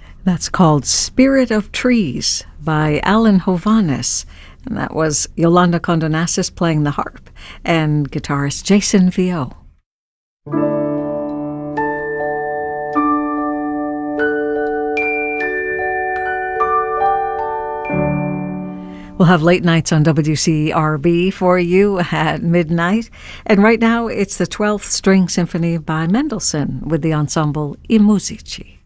That's called Spirit of Trees by Alan Hovhaness. And that was Yolanda Condonassis playing the harp and guitarist Jason Vio. We'll have late nights on WCRB for you at midnight. And right now, it's the 12th String Symphony by Mendelssohn with the ensemble I Musici.